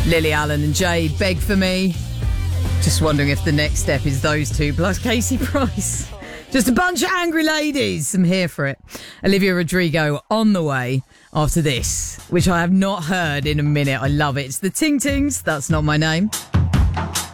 Lily Allen and Jay, Beg For Me. Just wondering if the next step is those two plus Casey Price. Just a bunch of angry ladies. I'm here for it. Olivia Rodrigo on the way after this, which I have not heard in a minute. I love it. It's the Ting Tings. That's Not My Name.